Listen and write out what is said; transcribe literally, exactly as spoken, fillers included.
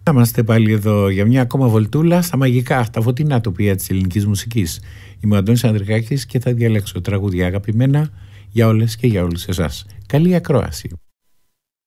Είμαστε πάλι εδώ για μια ακόμα βολτούλα στα μαγικά, στα φωτεινά τοπία της ελληνικής μουσικής. Είμαι ο Αντώνης Ανδρικάκης και θα διαλέξω τραγούδια αγαπημένα για όλες και για όλους εσάς. Καλή ακρόαση.